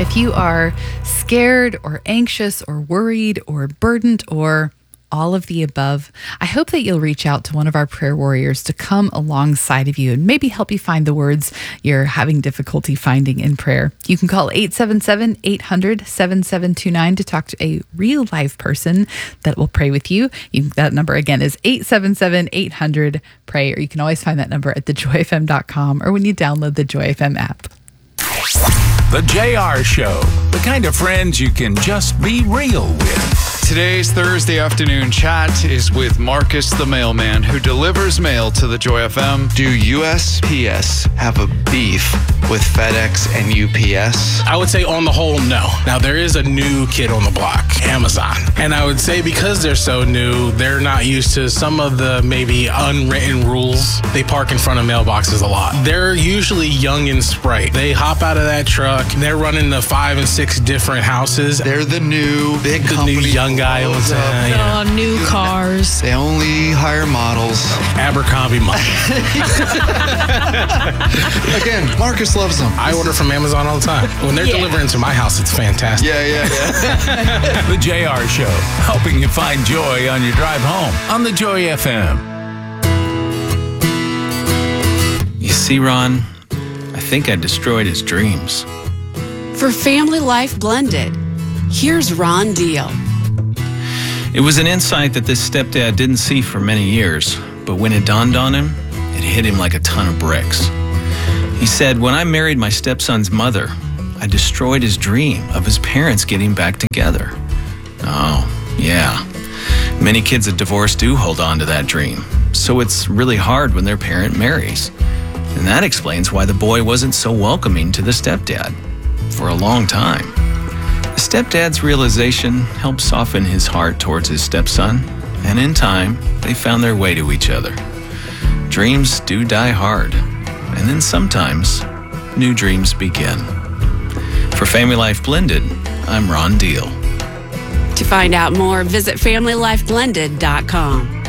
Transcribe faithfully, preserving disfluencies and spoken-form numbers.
If you are scared or anxious or worried or burdened or all of the above, I hope that you'll reach out to one of our prayer warriors to come alongside of you and maybe help you find the words you're having difficulty finding in prayer. You can call eight seven seven, eight hundred, seven seven two nine to talk to a real live person that will pray with you. you that number again is eight seven seven, eight hundred, pray, or you can always find that number at the joy f m dot com or when you download the Joy F M app. The J R Show, the kind of friends you can just be real with. Today's Thursday afternoon chat is with Marcus the mailman, who delivers mail to the Joy F M. Do U S P S have a beef with FedEx and U P S? I would say on the whole, no. Now, there is a new kid on the block, Amazon. And I would say because they're so new, they're not used to some of the maybe unwritten rules. They park in front of mailboxes a lot. They're usually young and sprite. They hop out of that truck. They're running to five and six different houses. They're the new big the company. new young guy on the uh, yeah. uh, new cars. They only hire models. Abercrombie money. Again, Marcus loves them. I order from Amazon all the time. When they're Yeah. delivering to my house, it's fantastic. Yeah, yeah, yeah. The J R Show, helping you find joy on your drive home on the Joy F M. You see, Ron, I think I destroyed his dreams. For Family Life Blended, here's Ron Deal. It was an insight that this stepdad didn't see for many years, but when it dawned on him, it hit him like a ton of bricks. He said, when I married my stepson's mother, I destroyed his dream of his parents getting back together. Oh, yeah. Many kids of divorce do hold on to that dream, so it's really hard when their parent marries. And that explains why the boy wasn't so welcoming to the stepdad for a long time. The stepdad's realization helped soften his heart towards his stepson, and in time, they found their way to each other. Dreams do die hard, and then sometimes, new dreams begin. For Family Life Blended, I'm Ron Deal. To find out more, visit family life blended dot com.